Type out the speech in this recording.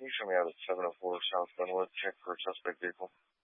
Can you show me out at 704 South Glenwood? Check for a suspect vehicle.